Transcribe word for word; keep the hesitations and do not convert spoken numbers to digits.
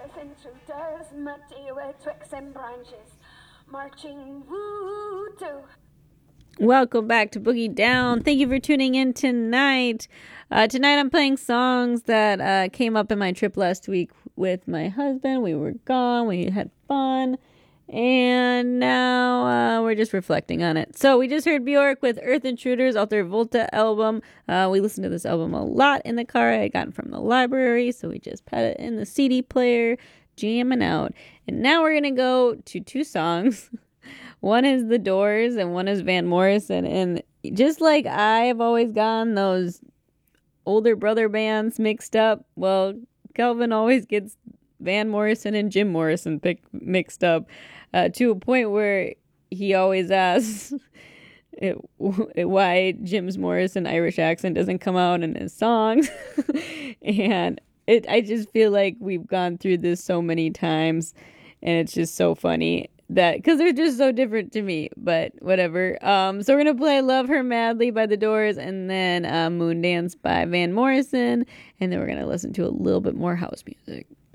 as intruders, muddy with twigs and branches, marching woo to. Welcome back to Boogie Down. Thank you for tuning in tonight. Uh, tonight I'm playing songs that uh, came up in my trip last week with my husband. We were gone. We had fun. And now uh, we're just reflecting on it. So we just heard Bjork with Earth Intruders off their Volta album. Uh, we listened to this album a lot in the car. I got it from the library, so we just put it in the C D player, jamming out. And now we're going to go to two songs. One is The Doors and one is Van Morrison. And just like I've always gotten those older brother bands mixed up, well, Kelvin always gets Van Morrison and Jim Morrison pick, mixed up uh, to a point where he always asks it, why Jim's Morrison Irish accent doesn't come out in his songs. And it, I just feel like we've gone through this so many times, and it's just so funny that because they're just so different to me, but whatever. Um, so we're gonna play "Love Her Madly" by The Doors, and then uh, "Moondance" by Van Morrison, and then we're gonna listen to a little bit more house music.